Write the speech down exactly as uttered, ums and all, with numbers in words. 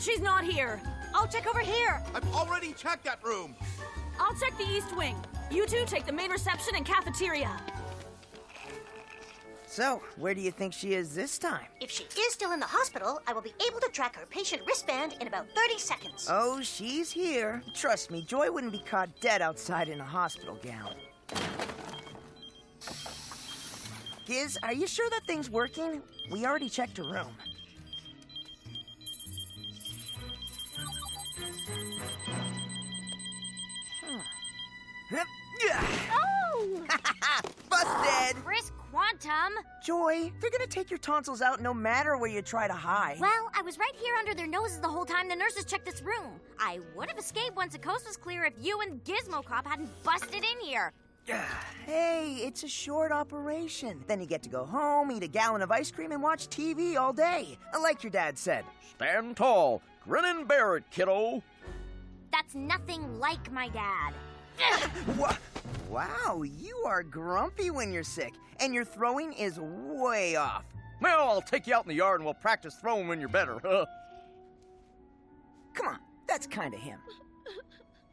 She's not here. I'll check over here. I've already checked that room. I'll check the east wing. You two take the main reception and cafeteria. So, where do you think she is this time? If she is still in the hospital, I will be able to track her patient wristband in about thirty seconds. Oh, she's here. Trust me, Joy wouldn't be caught dead outside in a hospital gown. Giz, are you sure that thing's working? We already checked her room. Huh. Oh! Busted! Chris Quantum! Joy, they're gonna take your tonsils out no matter where you try to hide. Well, I was right here under their noses the whole time the nurses checked this room. I would have escaped once the coast was clear if you and Gizmo Cop hadn't busted in here. Hey, it's a short operation. Then you get to go home, eat a gallon of ice cream, and watch T V all day. Like your dad said. Stand tall. Grin and bear it, kiddo. That's nothing like my dad. Wha- Wow, you are grumpy when you're sick, and your throwing is way off. Well, I'll take you out in the yard and we'll practice throwing when you're better. Come on, that's kind of him.